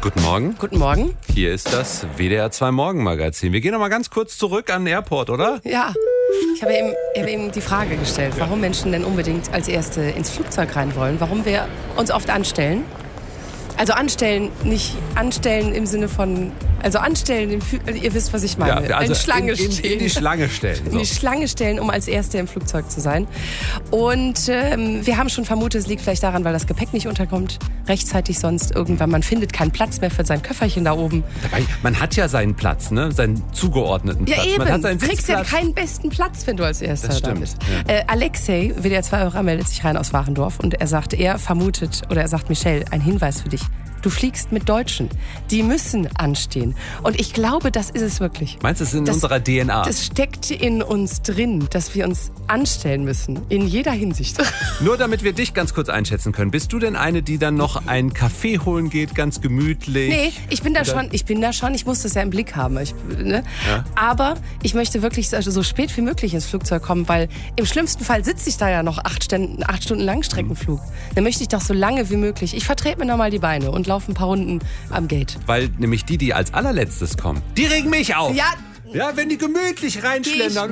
Guten Morgen. Guten Morgen. Hier ist das WDR 2 Morgenmagazin. Wir gehen noch mal ganz kurz zurück an den Airport, oder? Ja, ich habe eben die Frage gestellt, warum Menschen denn unbedingt als Erste ins Flugzeug rein wollen, warum wir uns oft anstellen. Also anstellen, nicht anstellen im Sinne von, also anstellen, ihr wisst, was ich meine. Ja, also in Schlange in stellen. die Schlange stellen. So. In die Schlange stellen, um als Erste im Flugzeug zu sein. Und wir haben schon vermutet, es liegt vielleicht daran, weil das Gepäck nicht unterkommt, rechtzeitig sonst irgendwann. Man findet keinen Platz mehr für sein Köfferchen da oben. Dabei, man hat ja seinen Platz, ne? Seinen zugeordneten Platz. Ja eben, Man hat seinen du kriegst ja Sitzplatz. keinen besten Platz, wenn du als Erster Das da stimmt, bist. ja. Alexei, WDR 2 Hörer, meldet sich rein aus Warendorf und er sagt, er sagt Michelle, ein Hinweis für dich. Du fliegst mit Deutschen. Die müssen anstehen. Und ich glaube, das ist es wirklich. Meinst du, es ist in unserer DNA? Das steckt in uns drin, dass wir uns anstellen müssen. In jeder Hinsicht. Nur damit wir dich ganz kurz einschätzen können. Bist du denn eine, die dann noch einen Kaffee holen geht, ganz gemütlich? Nee, ich bin da schon. Ich muss das ja im Blick haben. Ja. Aber ich möchte wirklich so spät wie möglich ins Flugzeug kommen, weil im schlimmsten Fall sitze ich da ja noch 8 Stunden Langstreckenflug. Dann möchte ich doch so lange wie möglich. Ich vertrete mir nochmal die Beine und laufe ein paar Runden am Gate. Weil nämlich die als allerletztes kommen, die regen mich auf. Ja. Ja, wenn die gemütlich reinschlendern.